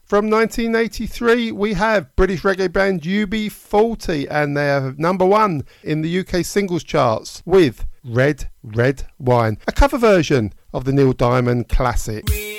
From 1983, we have British reggae band UB40, and they're number 1 in the UK singles charts with Red, Red Wine, a cover version of the Neil Diamond classic.